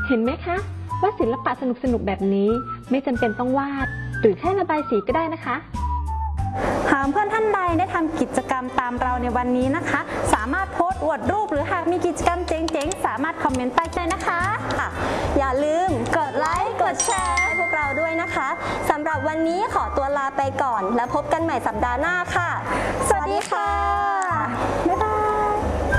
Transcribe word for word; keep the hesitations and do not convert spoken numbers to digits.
เห็นไหมคะว่าศิลปะสนุกๆแบบนี้ไม่จำเป็นต้องวาดหรือแค่ระบายสีก็ได้นะคะหากเพื่อนท่านใดได้ทำกิจกรรมตามเราในวันนี้นะคะสามารถโพสต์อวดรูปหรือหากมีกิจกรรมเจ๋งๆสามารถคอมเมนต์ใต้ได้นะคะอย่าลืมกดไลค์กดแชร์ให้พวกเราด้วยนะคะสำหรับวันนี้ขอตัวลาไปก่อนแล้วพบกันใหม่สัปดาห์หน้าค่ะสวัสดีค่ะบ๊ายบาย